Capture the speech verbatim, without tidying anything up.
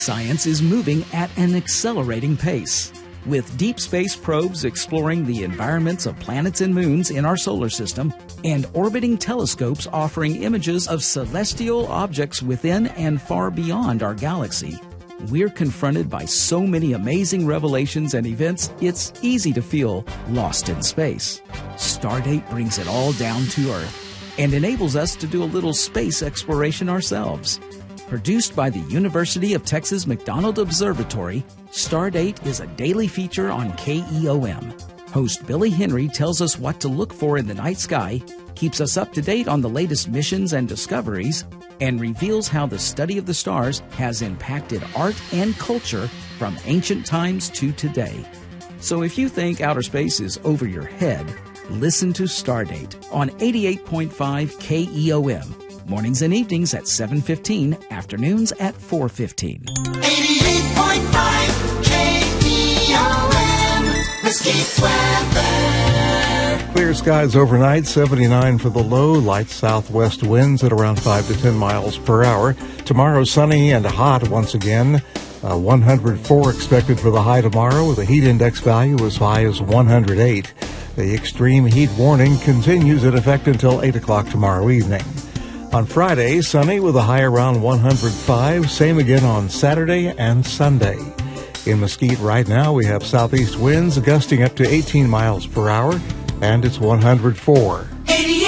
Science is moving at an accelerating pace. With deep space probes exploring the environments of planets and moons in our solar system, and orbiting telescopes offering images of celestial objects within and far beyond our galaxy, we're confronted by so many amazing revelations and events, it's easy to feel lost in space. Stardate brings it all down to Earth and enables us to do a little space exploration ourselves. Produced by the University of Texas McDonald Observatory, Stardate is a daily feature on K E O M. Host Billy Henry tells us what to look for in the night sky, keeps us up to date on the latest missions and discoveries, and reveals how the study of the stars has impacted art and culture from ancient times to today. So if you think outer space is over your head, listen to Stardate on eighty-eight point five K E O M. Mornings and evenings at seven fifteen, afternoons at four fifteen. eighty-eight point five K E O M, Mesquite weather. Clear skies overnight, seventy-nine for the low, light southwest winds at around five to ten miles per hour. Tomorrow sunny and hot once again. Uh, one hundred four expected for the high tomorrow, with a heat index value as high as one hundred eight. The extreme heat warning continues in effect until eight o'clock tomorrow evening. On Friday, sunny with a high around one hundred five. Same again on Saturday and Sunday. In Mesquite right now, we have southeast winds gusting up to eighteen miles per hour, and it's one hundred four. eighty